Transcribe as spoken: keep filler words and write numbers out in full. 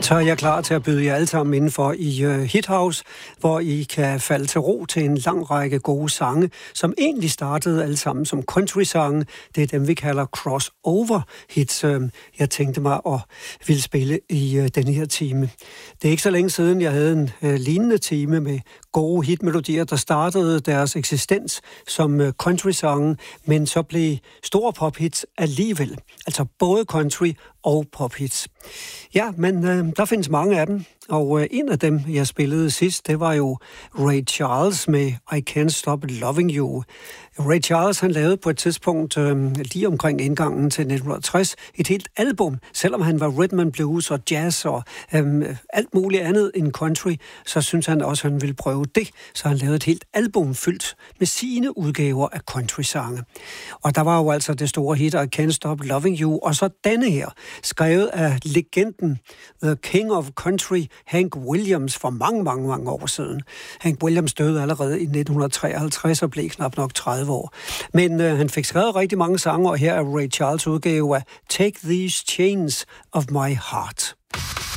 Så er jeg klar til at byde jer alle sammen indenfor i uh, Hit House, hvor I kan falde til ro til en lang række gode sange, som egentlig startede alle sammen som country-sange. Det er dem, vi kalder crossover-hits. Jeg tænkte mig at ville spille i uh, denne her time. Det er ikke så længe siden, jeg havde en uh, lignende time med gode hitmelodier, der startede deres eksistens som uh, country-sange, men så blev store pophits alligevel. Altså både country og pophits. Ja, men øh, der findes mange af dem, og øh, en af dem, jeg spillede sidst, det var jo Ray Charles med I Can't Stop Loving You. Ray Charles, han lavede på et tidspunkt, øh, lige omkring indgangen til nitten tres, et helt album. Selvom han var rhythm and blues og jazz og øh, alt muligt andet end country, så synes han også, at han ville prøve det. Så han lavede et helt album fyldt med sine udgaver af country-sange. Og der var jo altså det store hit, I Can't Stop Loving You, og så denne her, skrevet af legenden, The King of Country, Hank Williams, for mange, mange, mange år siden. Hank Williams døde allerede i nitten treoghalvtreds og blev knap nok tredive år. Men øh, han fik skrevet rigtig mange sange, og her er Ray Charles udgave af Take These Chains of My Heart.